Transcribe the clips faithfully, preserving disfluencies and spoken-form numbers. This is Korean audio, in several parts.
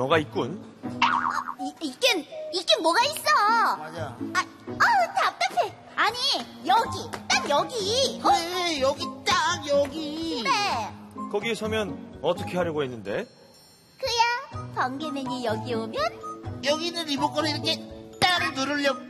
뭐가 있군. 이, 있긴, 있긴 뭐가 있어. 맞아. 아, 아우, 답답해. 아니, 여기, 딱 여기. 어? 그래, 여기 딱 여기. 그래. 거기에 서면 어떻게 하려고 했는데? 그야, 번개맨이 여기 오면? 여기 있는 리모컨을 이렇게 딱 누르려고.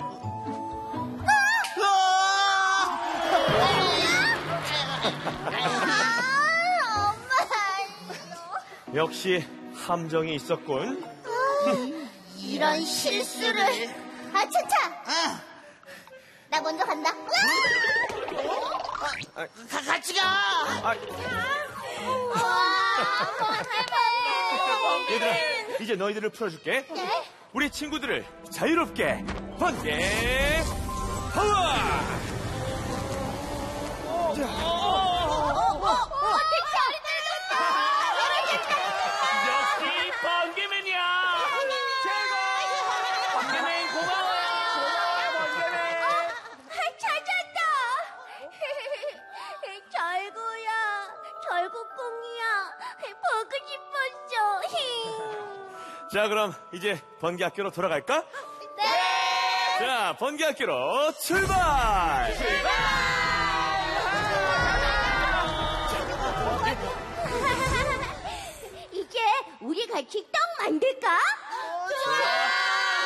아, 엄마. 역시 함정이 있었군. 이런 실수를. 아, 차차. 아, 나 먼저 간다. 가, 같이 가. 아, 얘들아, 이제 너희들을 풀어줄게. 네? 우리 친구들을 자유롭게 번개 파워! 자, 역시 번개맨이야. 최고. 번개맨 고마워요. 번개맨. 찾았다. 절구야, 절구공이야. 보고 싶었어. 자, 그럼 이제 번개 학교로 돌아갈까? 네. 자, 번개 학교로 출발! 출발!